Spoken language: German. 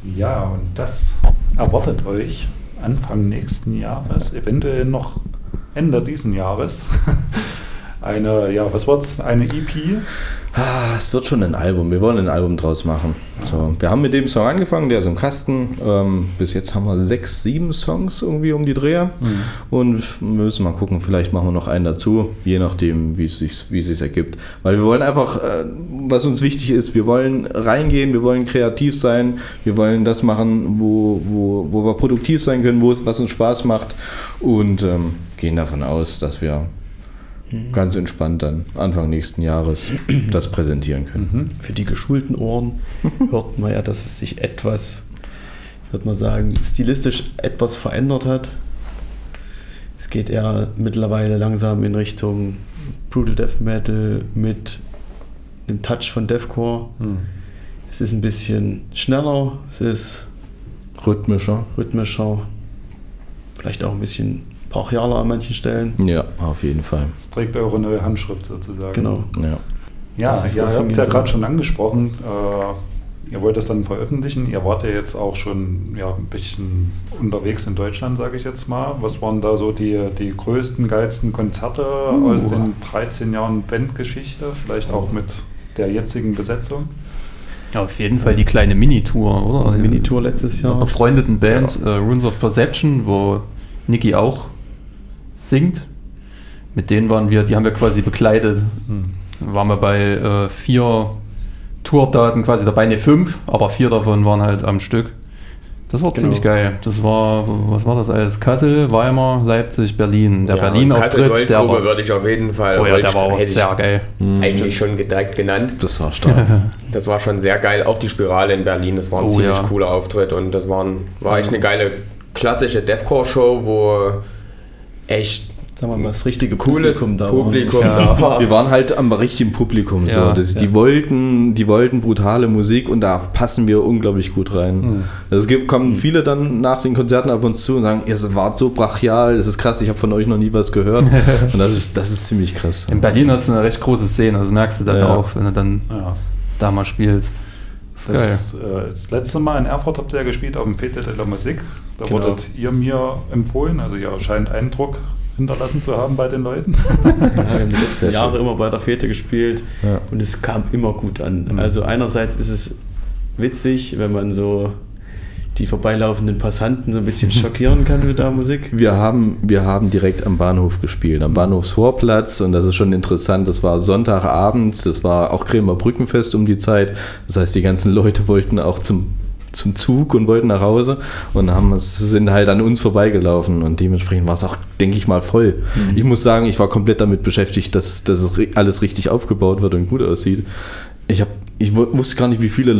Ja, und das erwartet euch Anfang nächsten Jahres, eventuell noch Ende diesen Jahres. Eine, ja, was wird's? Eine EP? Es wird schon ein Album. Wir wollen ein Album draus machen. So, wir haben mit dem Song angefangen, der ist im Kasten. Bis jetzt haben wir 6, 7 Songs irgendwie um die Dreher. Und wir müssen mal gucken, vielleicht machen wir noch einen dazu, je nachdem, wie es sich ergibt. Weil wir wollen einfach, was uns wichtig ist, wir wollen reingehen, wir wollen kreativ sein, wir wollen das machen, wo wir produktiv sein können, was uns Spaß macht und gehen davon aus, dass wir ganz entspannt dann Anfang nächsten Jahres das präsentieren können. Für die geschulten Ohren hört man ja, dass es sich etwas, würde man sagen, stilistisch etwas verändert hat. Es geht eher mittlerweile langsam in Richtung Brutal Death Metal mit einem Touch von Deathcore. Es ist ein bisschen schneller, es ist Rhythmischer, vielleicht auch ein bisschen brachialer an manchen Stellen. Ja, auf jeden Fall. Es trägt eure neue Handschrift sozusagen. Genau. Ja, Ihr habt ja gerade schon angesprochen, ihr wollt das dann veröffentlichen. Ihr wart ja jetzt auch schon ein bisschen unterwegs in Deutschland, sage ich jetzt mal. Was waren da so die größten, geilsten Konzerte aus den 13 Jahren Bandgeschichte? Vielleicht auch mit der jetzigen Besetzung? Ja, auf jeden Fall die kleine Minitour, oder? Die Minitour letztes Jahr. Einer befreundeten Band, Runes of Perception, wo Niki auch singt. Mit denen die haben wir quasi begleitet. Waren wir bei 4 Tourdaten quasi dabei, 5, aber 4 davon waren halt am Stück. Das war ziemlich geil. Das war, was war das alles? Kassel, Weimar, Leipzig, Berlin. Der Berlin-Auftritt, der war... würde ich auf jeden Fall... Oh ja, der war auch sehr geil. Eigentlich schon direkt genannt. Das war stark. Das war schon sehr geil. Auch die Spirale in Berlin, das war ein ziemlich cooler Auftritt und das war echt eine geile klassische Deathcore-Show, wo echt... Sagen wir mal, das richtige Publikum da war. Wir waren halt am richtigen Publikum. Ja, Die wollten brutale Musik und da passen wir unglaublich gut rein. Also kommen viele dann nach den Konzerten auf uns zu und sagen, ihr wart so brachial, das ist krass, ich habe von euch noch nie was gehört. Und das ist ziemlich krass. In Berlin hast du eine recht große Szene, das merkst du dann auch, wenn du dann da mal spielst. Das letzte Mal in Erfurt habt ihr ja gespielt auf dem Fete de la Musique. Da wurdet ihr mir empfohlen, also ihr scheint Eindruck hinterlassen zu haben bei den Leuten. Wir haben die letzten Jahre immer bei der Fete gespielt und es kam immer gut an. Also einerseits ist es witzig, wenn man so die vorbeilaufenden Passanten so ein bisschen schockieren kann mit der Musik. Wir haben direkt am Bahnhof gespielt, am Bahnhofsvorplatz und das ist schon interessant, das war Sonntagabend, das war auch Kremer Brückenfest um die Zeit, das heißt die ganzen Leute wollten auch zum Zug und wollten nach Hause und sind halt an uns vorbeigelaufen und dementsprechend war es auch, denke ich mal, voll. Ich muss sagen, ich war komplett damit beschäftigt, dass alles richtig aufgebaut wird und gut aussieht. Ich wusste gar nicht, wie viele